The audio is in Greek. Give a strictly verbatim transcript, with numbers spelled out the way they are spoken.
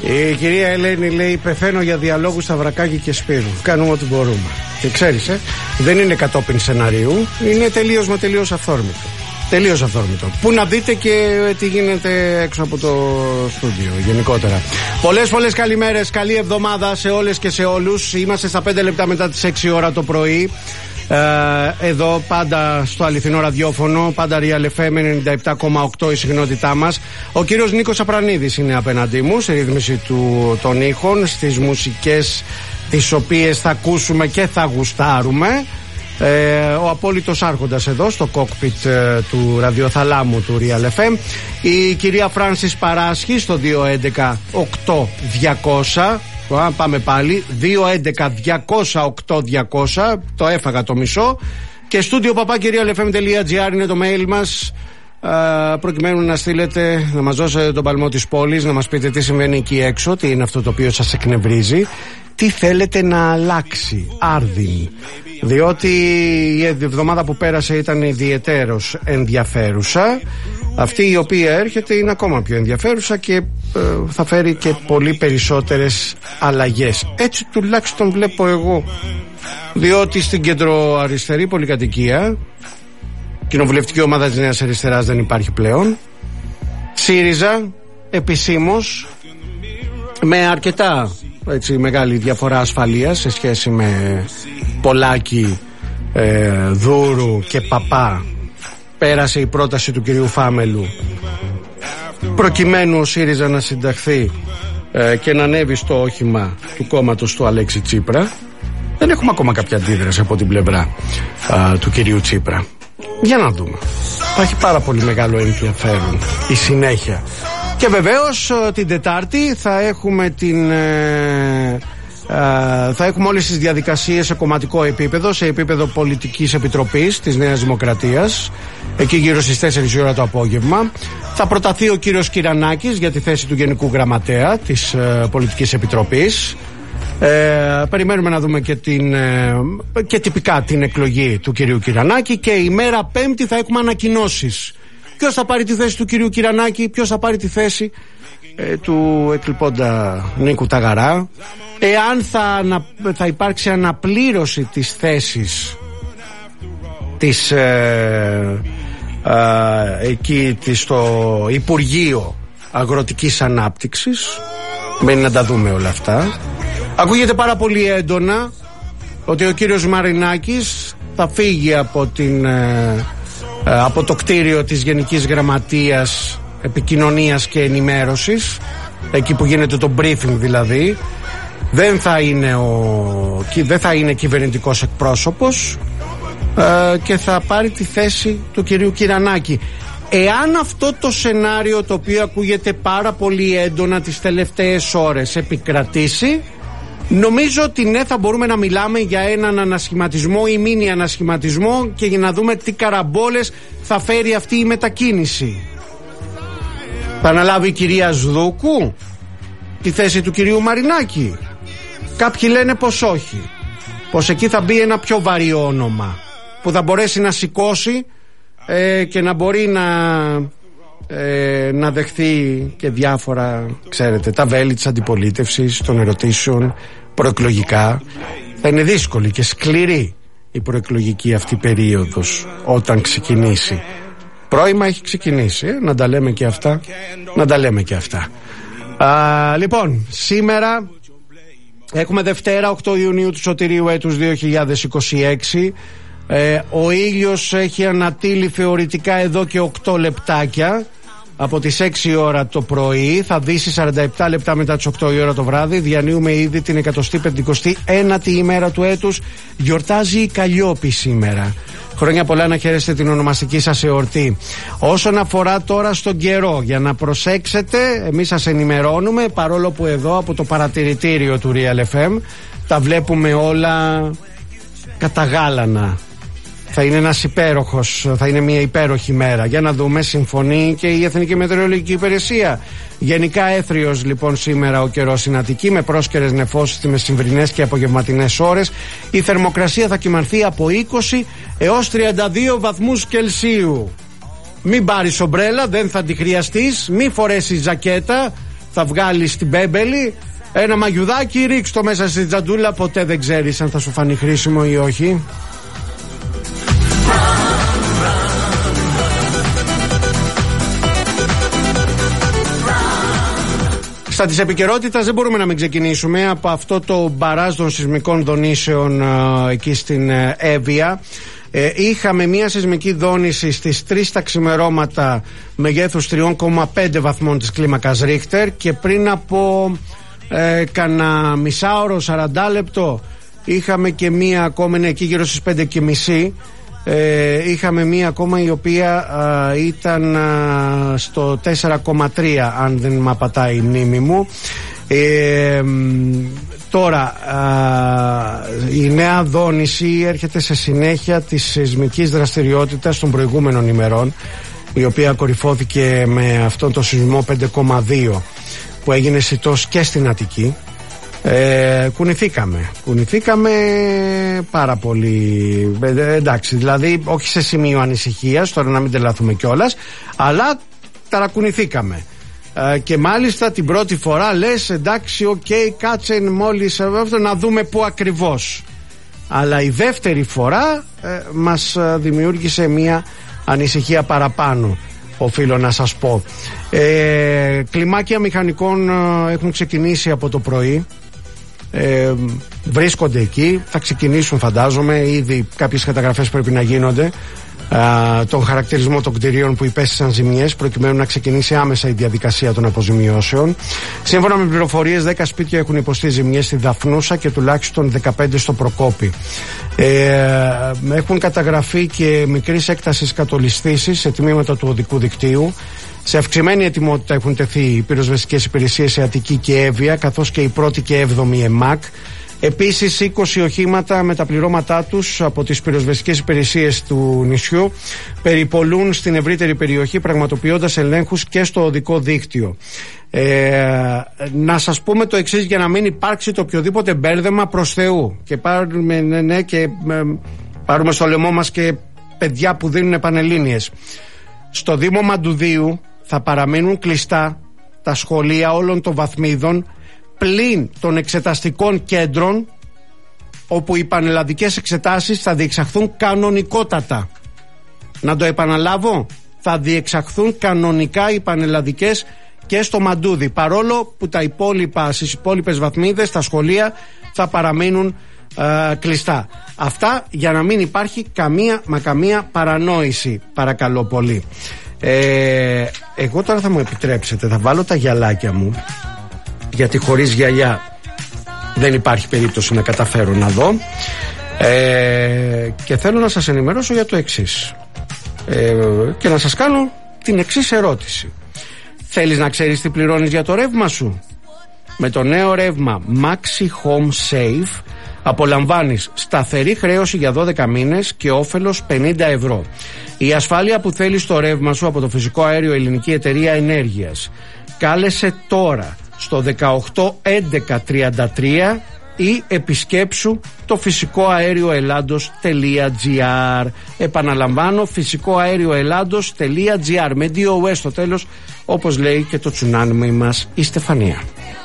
Η κυρία Ελένη λέει: πεθαίνω για διαλόγους Σταυρακάκη και Σπύρου. Κάνουμε ό,τι μπορούμε. Και ξέρεις, ε, δεν είναι κατόπιν σενάριου, είναι τελείως με τελείως αυθόρμητο. Τελείως αυθόρμητο. Πού να δείτε και τι γίνεται έξω από το στούντιο γενικότερα. Πολλές πολλές καλημέρες, καλή εβδομάδα σε όλες και σε όλους. Είμαστε στα πέντε λεπτά μετά τις έξι ώρα το πρωί. Ε, εδώ πάντα στο αληθινό ραδιόφωνο, πάντα Real εφ εμ ενενήντα επτά κόμμα οκτώ η συχνότητά μας. Ο κύριος Νίκος Απρανίδης είναι απέναντί μου στη ρύθμιση του, των ήχων, στις μουσικές τις οποίες θα ακούσουμε και θα γουστάρουμε. Ε, ο απόλυτος άρχοντας εδώ στο κόκπιτ ε, του ραδιοθαλάμου του Real εφ εμ. Η κυρία Φράνσις Παράσχη στο δύο έντεκα οκτώ διακόσια. Πάμε πάλι δύο έντεκα διακόσια οκτώ διακόσια. Το έφαγα το μισό. Και στούντιο παπάκι real f m τελεία g r είναι το mail μας, α, προκειμένου να στείλετε, να μας δώσετε τον παλμό της πόλης, να μας πείτε τι συμβαίνει εκεί έξω, τι είναι αυτό το οποίο σας εκνευρίζει, τι θέλετε να αλλάξει άρδιν. Διότι η εβδομάδα που πέρασε ήταν ιδιαιτέρως ενδιαφέρουσα. Αυτή η οποία έρχεται είναι ακόμα πιο ενδιαφέρουσα και ε, θα φέρει και πολύ περισσότερες αλλαγές. Έτσι τουλάχιστον βλέπω εγώ. Διότι στην κεντροαριστερή πολυκατοικία, κοινοβουλευτική ομάδα της Νέας Αριστεράς δεν υπάρχει πλέον. ΣΥΡΙΖΑ επισήμως, με αρκετά έτσι, μεγάλη διαφορά ασφαλείας σε σχέση με Πολάκη, ε, Δούρου και Παπά, πέρασε η πρόταση του κυρίου Φάμελου προκειμένου ο ΣΥΡΙΖΑ να συνταχθεί ε, και να ανέβει στο όχημα του κόμματος του Αλέξη Τσίπρα. Δεν έχουμε ακόμα κάποια αντίδραση από την πλευρά α, του κυρίου Τσίπρα. Για να δούμε. Υπάρχει πάρα πολύ μεγάλο ενδιαφέρον η συνέχεια. Και βεβαίως την Τετάρτη θα έχουμε την... Ε, Uh, θα έχουμε όλες τις διαδικασίες σε κομματικό επίπεδο, σε επίπεδο πολιτικής επιτροπής της Νέας Δημοκρατίας, εκεί γύρω στις τέσσερις η ώρα το απόγευμα. Θα προταθεί ο κύριος Κυρανάκης για τη θέση του Γενικού Γραμματέα της uh, Πολιτικής Επιτροπής. Uh, περιμένουμε να δούμε και, την, uh, και τυπικά την εκλογή του κυρίου Κυρανάκη. Και η μέρα Πέμπτη θα έχουμε ανακοινώσεις. Ποιος θα πάρει τη θέση του κυρίου Κυρανάκη, ποιος θα πάρει τη θέση ε, του εκλειπώντα Νίκου Ταγαρά, εάν θα, ανα, θα υπάρξει αναπλήρωση της θέσης της ε, ε, εκεί της, στο Υπουργείο Αγροτικής Ανάπτυξης. Μένει να τα δούμε όλα αυτά. Ακούγεται πάρα πολύ έντονα ότι ο κύριος Μαρινάκης θα φύγει από, την, ε, ε, από το κτίριο της Γενικής Γραμματείας Επικοινωνίας και Ενημέρωσης, εκεί που γίνεται το briefing δηλαδή. Δεν θα είναι, ο, δεν θα είναι κυβερνητικός εκπρόσωπος ε, και θα πάρει τη θέση του κυρίου Κυρανάκη. Εάν αυτό το σενάριο, το οποίο ακούγεται πάρα πολύ έντονα τις τελευταίες ώρες, επικρατήσει, νομίζω ότι ναι, θα μπορούμε να μιλάμε για έναν ανασχηματισμό ή μίνι ανασχηματισμό και για να δούμε τι καραμπόλες θα φέρει αυτή η μετακίνηση. Θα αναλάβει η κυρία Σδούκου τη θέση του κυρίου Μαρινάκη? Κάποιοι λένε πως όχι, πως εκεί θα μπει ένα πιο βαρύ όνομα που θα μπορέσει να σηκώσει ε, και να μπορεί να, ε, να δεχθεί και διάφορα, ξέρετε, τα βέλη της αντιπολίτευσης, των ερωτήσεων προεκλογικά. Θα είναι δύσκολη και σκληρή η προεκλογική αυτή περίοδος όταν ξεκινήσει. Πρώιμα έχει ξεκινήσει, ε, να τα λέμε και αυτά, να τα λέμε και αυτά. Α, λοιπόν, σήμερα έχουμε Δευτέρα οκτώ Ιουνίου του Σωτηρίου έτους δύο χιλιάδες είκοσι έξι. ε, Ο ήλιος έχει ανατείλει θεωρητικά εδώ και οκτώ λεπτάκια. Από τις έξι ώρα το πρωί θα δύσει σαράντα επτά λεπτά μετά τις οκτώ η ώρα το βράδυ. Διανύουμε ήδη την εκατοστή πεντηκοστή ένατη ημέρα του έτους. Γιορτάζει η Καλλιόπη σήμερα. Χρόνια πολλά να χαίρεστε την ονομαστική σας εορτή. Όσον αφορά τώρα στον καιρό, για να προσέξετε, εμείς σας ενημερώνουμε, παρόλο που εδώ από το παρατηρητήριο του Real εφ εμ τα βλέπουμε όλα καταγάλανα. Θα είναι ένας υπέροχος, θα είναι μια υπέροχη μέρα. Για να δούμε, συμφωνεί και η Εθνική Μετεωρολογική Υπηρεσία. Γενικά έθριος λοιπόν σήμερα ο καιρός στην Αττική, με πρόσκαιρες νεφώσεις στις μεσημβρινές και απογευματινές ώρες. Η θερμοκρασία θα κυμανθεί από είκοσι έως τριάντα δύο βαθμούς Κελσίου. Μην πάρεις ομπρέλα, δεν θα τη χρειαστείς. Μην φορέσεις ζακέτα. θα βγάλεις την μπέμπελη, ένα μαγιουδάκι, ρίξ το μέσα στη τζαντούλα, ποτέ δεν ξέρεις αν θα σου φανεί χρήσιμο ή όχι. Στα της επικαιρότητας δεν μπορούμε να μην ξεκινήσουμε από αυτό το μπαράζ των σεισμικών δονήσεων ε, εκεί στην ε, Εύβοια. Ε, είχαμε μια σεισμική δόνηση στις τρεις τα ξημερώματα μεγέθους τρία κόμμα πέντε βαθμών της κλίμακας Ρίχτερ, και πριν από ε, κανένα μισάωρο, σαράντα λεπτό είχαμε και μία ακόμα, είναι εκεί γύρω στις πέντε και μισή. Ε, είχαμε μία ακόμα η οποία α, ήταν α, στο τέσσερα κόμμα τρία, αν δεν μ' απατάει η μνήμη μου. ε, Τώρα α, η νέα δόνηση έρχεται σε συνέχεια της σεισμικής δραστηριότητας των προηγούμενων ημερών, η οποία κορυφώθηκε με αυτόν τον σεισμό πέντε κόμμα δύο που έγινε σιτός και στην Αττική. Ε, κουνηθήκαμε κουνηθήκαμε πάρα πολύ, ε, εντάξει, δηλαδή όχι σε σημείο ανησυχίας, τώρα να μην τρελαθούμε κιόλας, αλλά ταρακουνηθήκαμε. Ε, και μάλιστα την πρώτη φορά λες εντάξει, οκ, okay, κάτσε μόλις αυτό να δούμε πού ακριβώς. Αλλά η δεύτερη φορά ε, μας δημιούργησε μια ανησυχία παραπάνω, οφείλω να σας πω. ε, Κλιμάκια μηχανικών ε, έχουν ξεκινήσει από το πρωί. Ε, βρίσκονται εκεί, θα ξεκινήσουν φαντάζομαι, ήδη κάποιες καταγραφές πρέπει να γίνονται, α, τον χαρακτηρισμό των κτηρίων που υπέστησαν ζημιές, προκειμένου να ξεκινήσει άμεσα η διαδικασία των αποζημιώσεων. Σύμφωνα με πληροφορίες, δέκα σπίτια έχουν υποστεί ζημιές στη Δαφνούσα και τουλάχιστον δεκαπέντε στο Προκόπη. Ε, έχουν καταγραφεί και μικρής έκτασης κατολισθήσεις σε τμήματα του οδικού δικτύου. Σε αυξημένη ετοιμότητα έχουν τεθεί οι πυροσβεστικές υπηρεσίες σε Αττική και Εύβοια, καθώς και η πρώτη και έβδομη ΕΜΑΚ. Επίσης, είκοσι οχήματα με τα πληρώματά τους από τις πυροσβεστικές υπηρεσίες του νησιού περιπολούν στην ευρύτερη περιοχή, πραγματοποιώντας ελέγχους και στο οδικό δίκτυο. Ε, να σας πούμε το εξής, για να μην υπάρξει το οποιοδήποτε μπέρδεμα, προς Θεού, και πάρουμε, ναι, ναι, και, ε, πάρουμε στο λαιμό μας και παιδιά που δίνουν πανελλήνιες. Στο Δήμο Μαντουδίου θα παραμένουν κλειστά τα σχολεία όλων των βαθμίδων, πλην των εξεταστικών κέντρων, όπου οι πανελλαδικές εξετάσεις θα διεξαχθούν κανονικότατα. Να το επαναλάβω, θα διεξαχθούν κανονικά οι πανελλαδικές και στο Μαντούδι, παρόλο που τα υπόλοιπα, στις υπόλοιπες βαθμίδες, τα σχολεία θα παραμείνουν ε, κλειστά. Αυτά για να μην υπάρχει καμία μα καμία παρανόηση, παρακαλώ πολύ. Ε, εγώ τώρα θα μου επιτρέψετε, θα βάλω τα γυαλάκια μου, γιατί χωρίς γυαλιά δεν υπάρχει περίπτωση να καταφέρω να δω, ε, και θέλω να σας ενημερώσω για το εξής, ε, και να σας κάνω την εξής ερώτηση. Θέλεις να ξέρεις τι πληρώνεις για το ρεύμα σου? Με το νέο ρεύμα Maxi Home Save απολαμβάνεις σταθερή χρέωση για δώδεκα μήνες και όφελος πενήντα ευρώ. Η ασφάλεια που θέλεις στο ρεύμα σου από το φυσικό αέριο Ελληνική Εταιρεία Ενέργειας. Κάλεσε τώρα στο δεκαοκτώ έντεκα τριάντα τρία ή επισκέψου το φυσικοαέριος-ελλάδος.gr. Επαναλαμβάνω, φυσικοαέριος-ελλάδος.gr με δύο ο στο τέλος, όπως λέει και το τσουνάμι μας η Στεφανία.